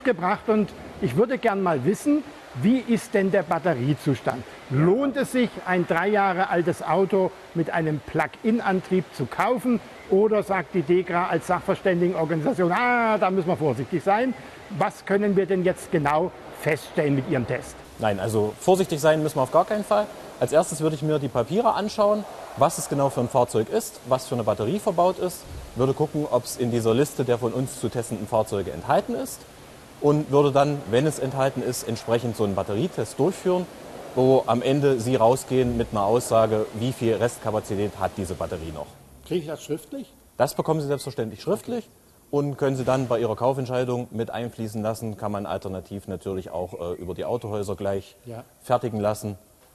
gebracht und ich würde gern mal wissen, wie ist denn der Batteriezustand? Lohnt es sich, ein 3 Jahre altes Auto mit einem Plug-in-Antrieb zu kaufen? Oder sagt die DEKRA als Sachverständigenorganisation, da müssen wir vorsichtig sein? Was können wir denn jetzt genau feststellen mit Ihrem Test? Nein, also vorsichtig sein müssen wir auf gar keinen Fall. Als erstes würde ich mir die Papiere anschauen, was es genau für ein Fahrzeug ist, was für eine Batterie verbaut ist, würde gucken, ob es in dieser Liste der von uns zu testenden Fahrzeuge enthalten ist und würde dann, wenn es enthalten ist, entsprechend so einen Batterietest durchführen, wo am Ende Sie rausgehen mit einer Aussage, wie viel Restkapazität hat diese Batterie noch. Kriege ich das schriftlich? Das bekommen Sie selbstverständlich schriftlich und können Sie dann bei Ihrer Kaufentscheidung mit einfließen lassen. Kann man alternativ natürlich auch über die Autohäuser gleich fertigen lassen.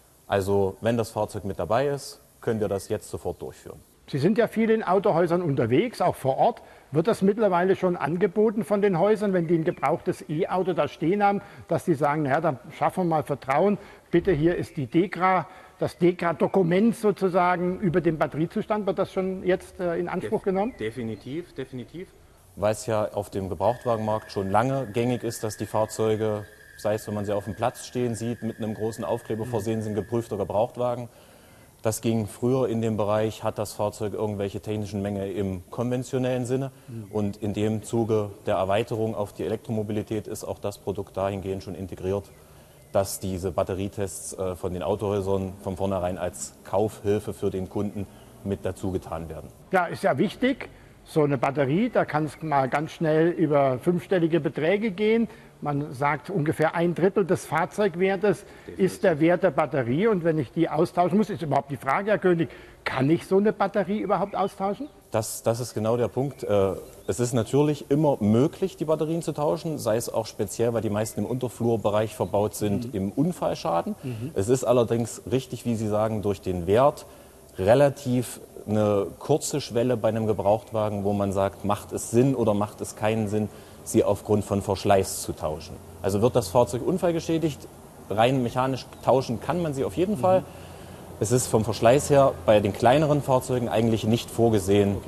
Also wenn das Fahrzeug mit dabei ist, können wir das jetzt sofort durchführen. Sie sind ja viel in Autohäusern unterwegs, auch vor Ort. Wird das mittlerweile schon angeboten von den Häusern, wenn die ein gebrauchtes E-Auto da stehen haben, dass die sagen, naja, dann schaffen wir mal Vertrauen. Bitte, hier ist die DEKRA, das DEKRA-Dokument sozusagen über den Batteriezustand. Wird das schon jetzt in Anspruch genommen? Definitiv, definitiv. Weil es ja auf dem Gebrauchtwagenmarkt schon lange gängig ist, dass die Fahrzeuge, sei es, wenn man sie auf dem Platz stehen sieht, mit einem großen Aufkleber versehen sind, geprüfter Gebrauchtwagen. Das ging früher in dem Bereich, hat das Fahrzeug irgendwelche technischen Mängel im konventionellen Sinne. Und in dem Zuge der Erweiterung auf die Elektromobilität ist auch das Produkt dahingehend schon integriert, dass diese Batterietests von den Autohäusern von vornherein als Kaufhilfe für den Kunden mit dazu getan werden. Ja, ist ja wichtig. So eine Batterie, da kann es mal ganz schnell über 5-stellige Beträge gehen. Man sagt, ungefähr 1/3 des Fahrzeugwertes ist der Wert der Batterie. Und wenn ich die austauschen muss, ist überhaupt die Frage, Herr König, kann ich so eine Batterie überhaupt austauschen? Das ist genau der Punkt. Es ist natürlich immer möglich, die Batterien zu tauschen, sei es auch speziell, weil die meisten im Unterflurbereich verbaut sind, im Unfallschaden. Es ist allerdings richtig, wie Sie sagen, durch den Wert relativ eine kurze Schwelle bei einem Gebrauchtwagen, wo man sagt, macht es Sinn oder macht es keinen Sinn, sie aufgrund von Verschleiß zu tauschen. Also wird das Fahrzeug unfallgeschädigt, rein mechanisch tauschen kann man sie auf jeden Fall. Es ist vom Verschleiß her bei den kleineren Fahrzeugen eigentlich nicht vorgesehen,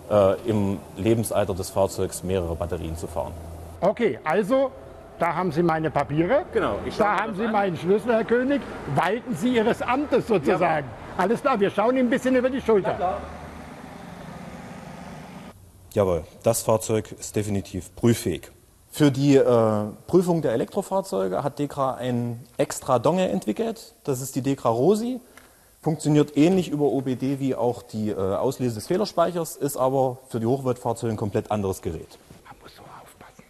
im Lebensalter des Fahrzeugs mehrere Batterien zu fahren. Okay, also da haben Sie meine Papiere, Genau, da haben Sie meinen Schlüssel, Herr König, walten Sie Ihres Amtes sozusagen. Ja. Alles klar, wir schauen Ihnen ein bisschen über die Schulter. Ja, klar. Jawohl, das Fahrzeug ist definitiv prüffähig. Für die Prüfung der Elektrofahrzeuge hat DEKRA ein extra Dongle entwickelt. Das ist die DEKRA Rosi. Funktioniert ähnlich über OBD wie auch die Auslese des Fehlerspeichers, ist aber für die Hochvoltfahrzeuge ein komplett anderes Gerät. Man muss so aufpassen.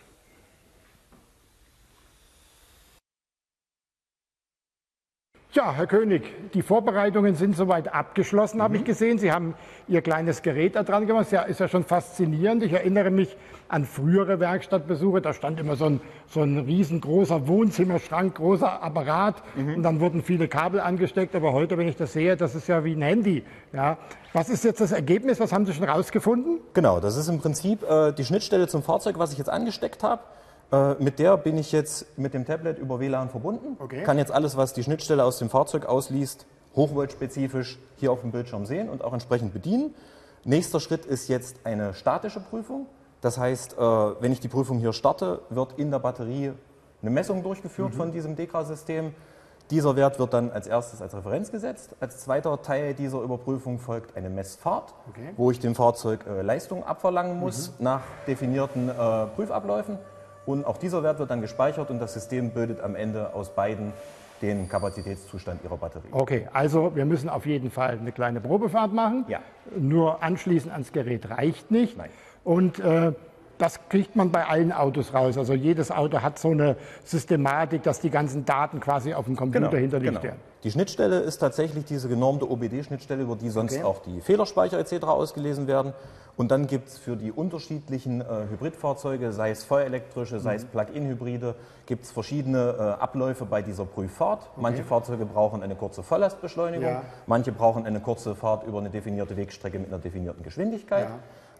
Ja, Herr König, die Vorbereitungen sind soweit abgeschlossen, habe ich gesehen. Sie haben Ihr kleines Gerät da dran gemacht. Ja, ist ja schon faszinierend. Ich erinnere mich an frühere Werkstattbesuche. Da stand immer so ein riesengroßer Wohnzimmerschrank, großer Apparat. Und dann wurden viele Kabel angesteckt. Aber heute, wenn ich das sehe, das ist ja wie ein Handy. Ja. Was ist jetzt das Ergebnis? Was haben Sie schon rausgefunden? Genau, das ist im Prinzip die Schnittstelle zum Fahrzeug, was ich jetzt angesteckt habe. Mit der bin ich jetzt mit dem Tablet über WLAN verbunden. Okay. Kann jetzt alles, was die Schnittstelle aus dem Fahrzeug ausliest, hochvoltspezifisch hier auf dem Bildschirm sehen und auch entsprechend bedienen. Nächster Schritt ist jetzt eine statische Prüfung. Das heißt, wenn ich die Prüfung hier starte, wird in der Batterie eine Messung durchgeführt von diesem DEKRA-System. Dieser Wert wird dann als erstes als Referenz gesetzt. Als zweiter Teil dieser Überprüfung folgt eine Messfahrt, wo ich dem Fahrzeug Leistung abverlangen muss nach definierten Prüfabläufen. Und auch dieser Wert wird dann gespeichert und das System bildet am Ende aus beiden den Kapazitätszustand Ihrer Batterie. Okay, also wir müssen auf jeden Fall eine kleine Probefahrt machen. Ja. Nur anschließen ans Gerät reicht nicht. Nein. Und das kriegt man bei allen Autos raus. Also jedes Auto hat so eine Systematik, dass die ganzen Daten quasi auf dem Computer hinterlegt werden. Die Schnittstelle ist tatsächlich diese genormte OBD-Schnittstelle, über die sonst auch die Fehlerspeicher etc. ausgelesen werden. Und dann gibt es für die unterschiedlichen Hybridfahrzeuge, sei es feuerelektrische, sei es Plug-in-Hybride, gibt es verschiedene Abläufe bei dieser Prüffahrt. Manche Fahrzeuge brauchen eine kurze Volllastbeschleunigung, manche brauchen eine kurze Fahrt über eine definierte Wegstrecke mit einer definierten Geschwindigkeit.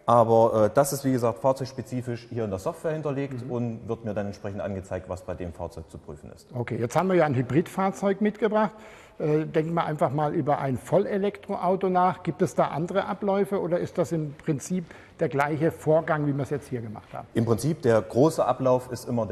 Aber das ist, wie gesagt, fahrzeugspezifisch hier in der Software hinterlegt und wird mir dann entsprechend angezeigt, was bei dem Fahrzeug zu prüfen ist. Okay, jetzt haben wir ja ein Hybridfahrzeug mitgebracht. Denken wir einfach mal über ein Vollelektroauto nach. Gibt es da andere Abläufe oder ist das im Prinzip der gleiche Vorgang, wie wir es jetzt hier gemacht haben? Im Prinzip der große Ablauf ist immer